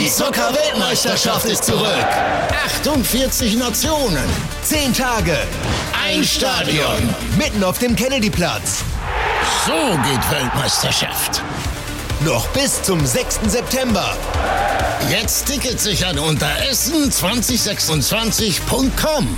Die Zucker-Weltmeisterschaft ist zurück. 48 Nationen. 10 Tage. Ein Stadion. Mitten auf dem Kennedyplatz. So geht Weltmeisterschaft. Noch bis zum 6. September. Jetzt Tickets sichern unter essen2026.com.